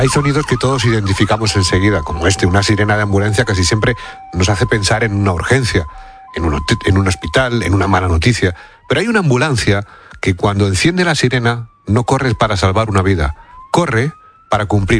Hay sonidos que todos identificamos enseguida, como una sirena de ambulancia casi siempre nos hace pensar en una urgencia, en un hospital, en una mala noticia. Pero hay una ambulancia que cuando enciende la sirena no corre para salvar una vida, corre para cumplir